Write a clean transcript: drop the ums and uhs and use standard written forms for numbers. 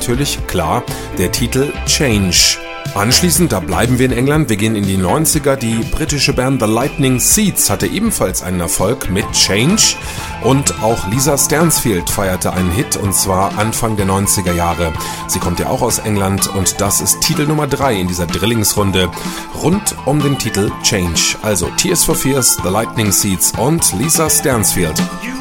natürlich, klar, der Titel Change. Anschließend, da bleiben wir in England, wir gehen in die 90er, die britische Band The Lightning Seeds hatte ebenfalls einen Erfolg mit Change und auch Lisa Stansfield feierte einen Hit und zwar Anfang der 90er Jahre. Sie kommt ja auch aus England und das ist Titel Nummer 3 in dieser Drillingsrunde rund um den Titel Change. Also Tears for Fears, The Lightning Seeds und Lisa Stansfield.